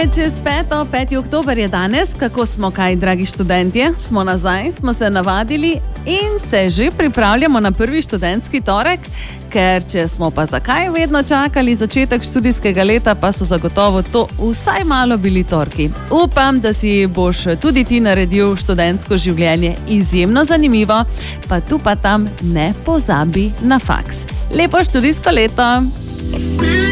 čez 5. oktober je danes. Kako smo kaj, dragi študentje? Smo nazaj, smo se navadili in se že pripravljamo na prvi študentski torek, ker če smo pa zakaj vedno čakali začetek študijskega leta, pa so zagotovo to vsaj malo bili torki. Upam, da si boš tudi ti naredil študentsko življenje izjemno zanimivo, pa tu pa tam ne pozabi na faks. Lepo študijsko leto!